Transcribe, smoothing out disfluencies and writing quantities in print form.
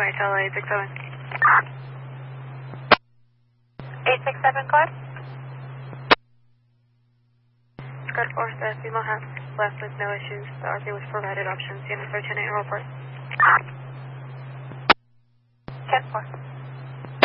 Vital 867. 867 code? Squad 4 says female has left with no issues. The RP was provided options. Unit 13 report. 10-4.